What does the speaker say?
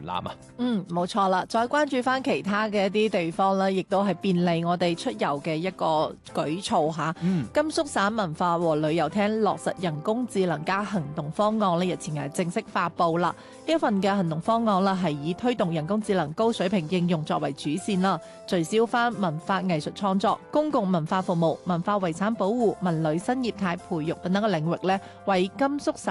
門檻啊。 冇錯啦。再關注翻其他嘅一啲地方啦，亦都係便利我哋出遊嘅一個舉措嚇。甘肅省文化和旅遊廳落實人工智能加行動方案呢，日前係正式發布啦。呢一份嘅行動方案啦，係以推動人工智能高水平應用作為主線啦，聚焦翻文化藝術創作、公共文化服務、文化遺產保護、文旅新業態培育等等嘅領域呢，為甘肅省